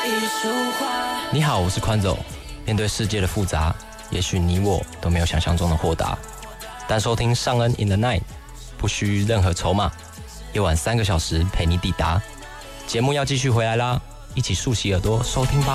你好，我是宽总。面对世界的复杂，也许你我都没有想象中的豁达。但收听尚恩 in the night， 不需任何筹码，夜晚3个小时陪你抵达。节目要继续回来啦，一起竖起耳朵收听吧。